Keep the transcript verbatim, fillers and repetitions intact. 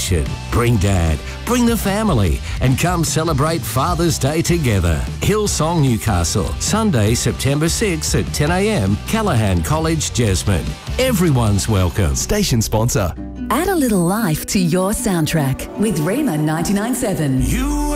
celebration. Bring Dad, bring the family, and come celebrate Father's Day together. Hillsong Newcastle, Sunday, September sixth at ten a m, Callaghan College, Jesmond. Everyone's welcome. Station sponsor. Add a little life to your soundtrack with Rima ninety-nine point seven. You